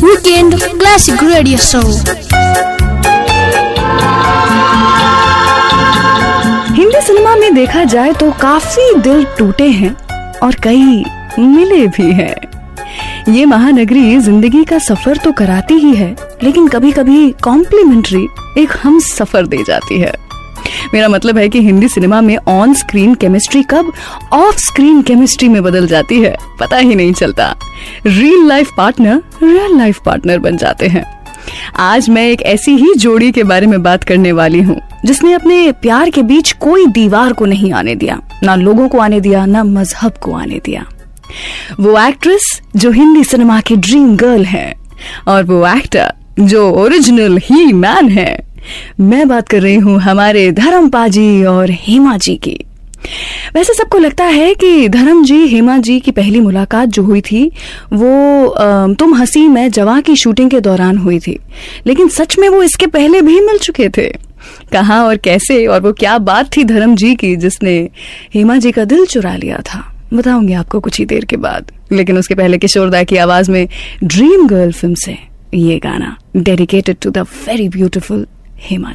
Weekend Classic Radio Show. Hindi cinema में देखा जाए तो काफी दिल टूटे हैं और कई मिले भी हैं। ये महानगरी जिंदगी का सफर तो कराती ही है, लेकिन कभी कभी कॉम्प्लीमेंट्री एक हम सफर दे जाती है। मेरा मतलब है कि हिंदी सिनेमा में ऑन स्क्रीन केमिस्ट्री कब ऑफ स्क्रीन केमिस्ट्री में बदल जाती है पता ही नहीं चलता। रियल लाइफ पार्टनर बन जाते हैं। आज मैं एक ऐसी ही जोड़ी के बारे में बात करने वाली हूँ जिसने अपने प्यार के बीच कोई दीवार को नहीं आने दिया, ना लोगों को आने दिया, ना मजहब को आने दिया। वो एक्ट्रेस जो हिंदी सिनेमा की ड्रीम गर्ल है और वो एक्टर जो ओरिजिनल ही मैन है। मैं बात कर रही हूँ हमारे धर्म पाजी और हेमा जी की। वैसे सबको लगता है कि धर्म जी हेमा जी की पहली मुलाकात जो हुई थी वो तुम हंसी मैं जवां की शूटिंग के दौरान हुई थी, लेकिन सच में वो इसके पहले भी मिल चुके थे। कहाँ और कैसे और वो क्या बात थी धर्म जी की जिसने हेमा जी का दिल चुरा लिया था, बताऊंगी आपको कुछ ही देर के बाद। लेकिन उसके पहले किशोर दा की आवाज में ड्रीम गर्ल फिल्म से ये गाना dedicated to the very beautiful Hema